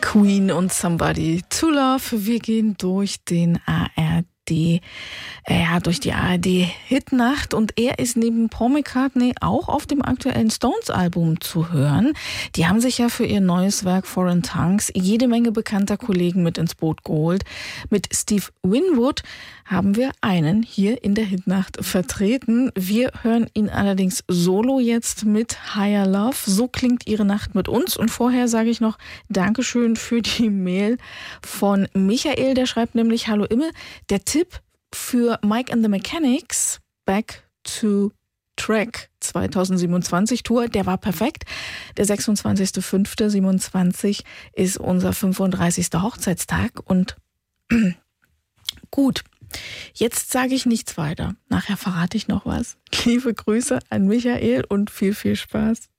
Queen und Somebody to Love. Wir gehen durch den durch die ARD-Hitnacht und er ist neben Paul McCartney auch auf dem aktuellen Stones-Album zu hören. Die haben sich ja für ihr neues Werk Foreign Tongues jede Menge bekannter Kollegen mit ins Boot geholt. Mit Steve Winwood haben wir einen hier in der Hitnacht vertreten. Wir hören ihn allerdings solo jetzt mit Higher Love. So klingt ihre Nacht mit uns. Und vorher sage ich noch Dankeschön für die Mail von Michael. Der schreibt nämlich: Hallo Imme, der Tipp für Mike and the Mechanics Back to Track 2027 Tour, der war perfekt. Der 26.05.27 ist unser 35. Hochzeitstag und gut, jetzt sage ich nichts weiter. Nachher verrate ich noch was. Liebe Grüße an Michael und viel, viel Spaß.